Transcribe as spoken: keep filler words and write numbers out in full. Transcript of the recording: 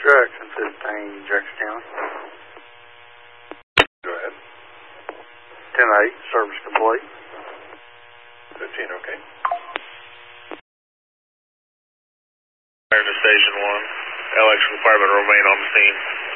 Jackson fifteen, Jackson County. Go ahead. ten eight, service complete. fifteen, okay. Fire to Station one. L X requirement remain on the scene.